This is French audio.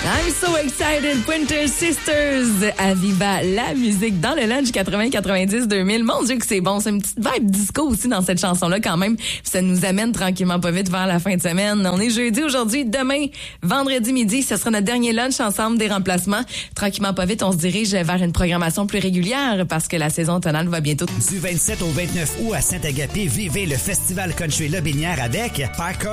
I'm so excited, Pointer Sisters, Aviva, la musique dans le lunch 80-90-2000. Mon Dieu que c'est bon, c'est une petite vibe disco aussi dans cette chanson-là quand même. Ça nous amène tranquillement pas vite vers la fin de semaine. On est jeudi aujourd'hui, demain, vendredi midi, ce sera notre dernier lunch ensemble des remplacements. Tranquillement pas vite, on se dirige vers une programmation plus régulière parce que la saison automnale va bientôt. Du 27 au 29 août à Saint-Agapé, vivez le Festival Country Lobinière avec Parker